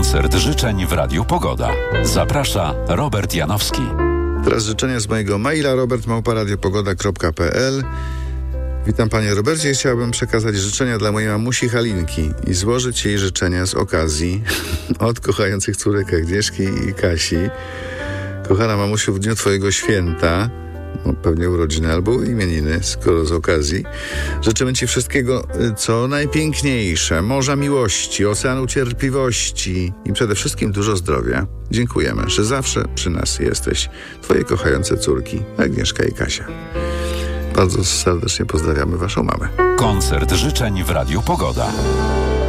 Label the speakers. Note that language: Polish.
Speaker 1: Koncert życzeń w Radiu Pogoda. Zaprasza Robert Janowski.
Speaker 2: Teraz życzenia z mojego maila robert@radiopogoda.pl. Witam panie Robercie. Chciałbym przekazać życzenia dla mojej mamusi Halinki i złożyć jej życzenia z okazji od kochających córek Agnieszki i Kasi. Kochana mamusiu, w dniu twojego święta, pewnie urodziny albo imieniny, skoro z okazji, życzymy ci wszystkiego, co najpiękniejsze, morza miłości, oceanu cierpliwości i przede wszystkim dużo zdrowia. Dziękujemy, że zawsze przy nas jesteś. Twoje kochające córki Agnieszka i Kasia. Bardzo serdecznie pozdrawiamy waszą mamę.
Speaker 1: Koncert życzeń w Radiu Pogoda.